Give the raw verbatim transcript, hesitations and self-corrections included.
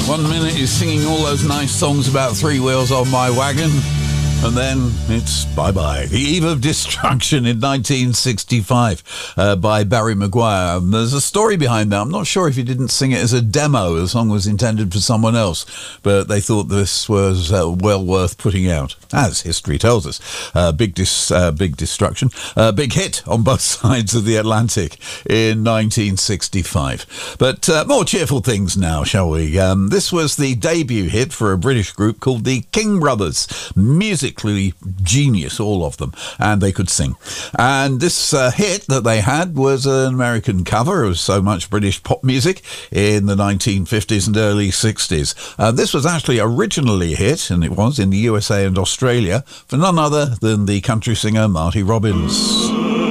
One minute he's singing all those nice songs about three wheels on my wagon, and then it's bye-bye. The Eve of Destruction in nineteen sixty-five uh, by Barry Maguire. And there's a story behind that. I'm not sure if he didn't sing it as a demo. The song was intended for someone else, but they thought this was uh, well worth putting out, as history tells us. Uh, big, dis- uh, big destruction. Uh, big hit on both sides of the Atlantic in nineteen sixty-five. But uh, more cheerful things now, shall we? Um, this was the debut hit for a British group called the King Brothers. Music genius, all of them, and they could sing. And this uh, hit that they had was an American cover of so much British pop music in the nineteen fifties and early sixties. Uh, this was actually originally a hit, and it was in the U S A and Australia, for none other than the country singer Marty Robbins.